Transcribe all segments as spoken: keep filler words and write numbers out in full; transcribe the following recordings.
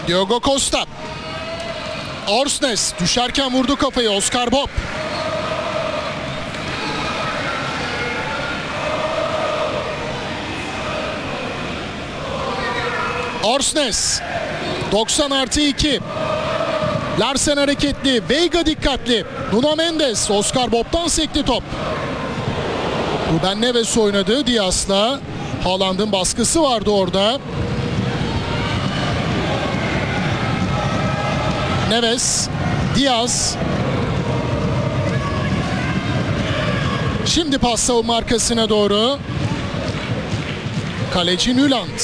Diogo Costa. Orsnes düşerken vurdu kafayı. Oscar Bob. Orsnes. doksan artı iki. Larsen hareketli. Veiga dikkatli. Nuno Mendes. Oscar Bob'tan sekti top. Ruben Neves oynadı Diaz'la. Haaland'ın baskısı vardı orada. Neves. Diaz. Şimdi pas savunma arkasına doğru. Kaleci Nuland.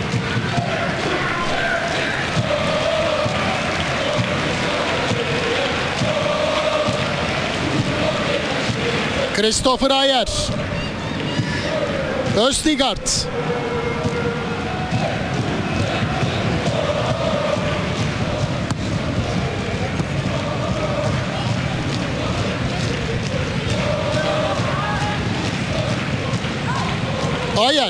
Christopher Ayer. Østigard. Ayer.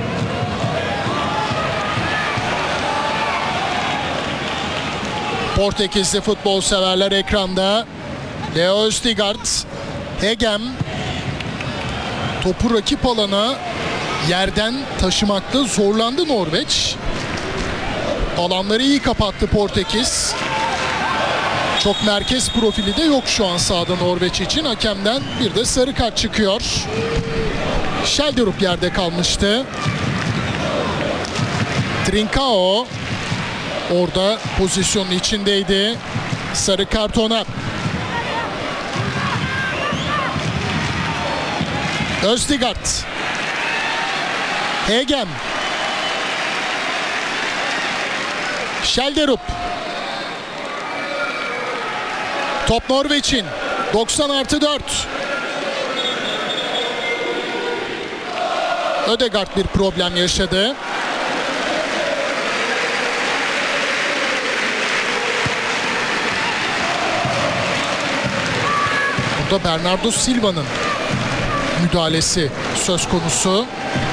Portekizli futbol severler ekranda. Leo Østigard. Hegem. Topu rakip alana yerden taşımakta zorlandı Norveç. Alanları iyi kapattı Portekiz. Çok merkez profili de yok şu an sahada Norveç için. Hakemden bir de sarı kart çıkıyor. Schjelderup yerde kalmıştı. Trincao orada pozisyonun içindeydi. Sarı kart ona. Østigard. Hegem. Schjelderup. Top Norveç'in. doksan artı dört. Ødegaard bir problem yaşadı. Burada Bernardo Silva'nın müdahalesi söz konusu.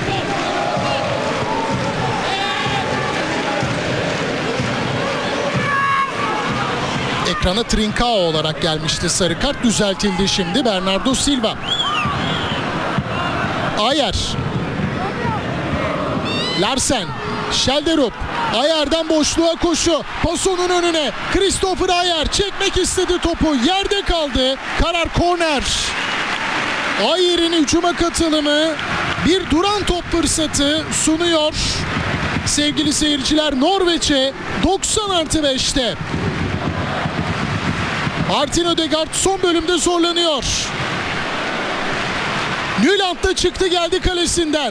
Ekrana Trincao olarak gelmişti sarı kart. Düzeltildi şimdi. Bernardo Silva. Ayer. Larsen. Schjelderup. Ayer'den boşluğa koşu. Pasonun önüne. Christopher Ayer çekmek istedi topu. Yerde kaldı. Karar korner. Ayer'in hücuma katılımı bir duran top fırsatı sunuyor. Sevgili seyirciler, Norveç'e doksan artı beşte. Martin Ødegaard son bölümde zorlanıyor. Nuland da çıktı geldi kalesinden.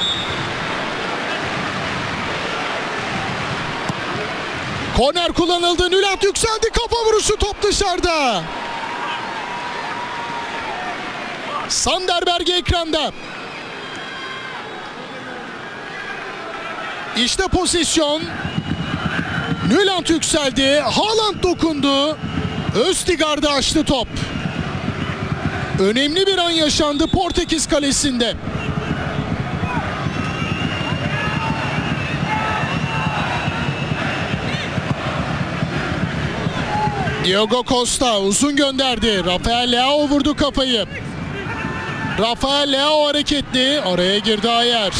Korner kullanıldı. Nuland yükseldi. Kafa vuruşu, top dışarıda. Sanderberg ekranda. İşte pozisyon. Nuland yükseldi. Haaland dokundu. Østigard'ı açtı top. Önemli bir an yaşandı Portekiz kalesinde. Diogo Costa uzun gönderdi. Rafael Leao vurdu kafayı. Rafael Leao hareketli. Araya girdi Ayer.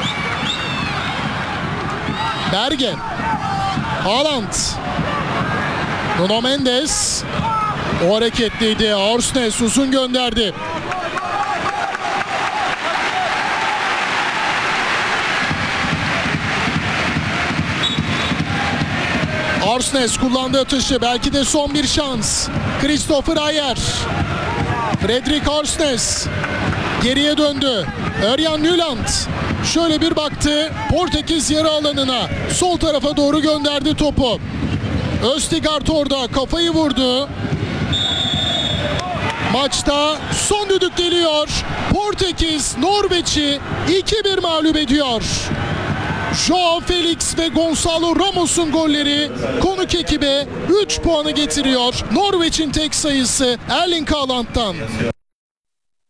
Berge. Haaland. Nuno Mendes. O hareketliydi. Orsnes uzun gönderdi. Orsnes kullandı atışı. Belki de son bir şans. Christopher Ayer. Fredrik Orsnes. Geriye döndü. Örjan Nuland. Şöyle bir baktı. Portekiz yarı alanına. Sol tarafa doğru gönderdi topu. Østigard orada. Kafayı vurdu. Maçta son düdük geliyor. Portekiz Norveç'i iki bir mağlup ediyor. Joao Felix ve Gonçalo Ramos'un golleri konuk ekibe üç puanı getiriyor. Norveç'in tek sayısı Erling Haaland'dan.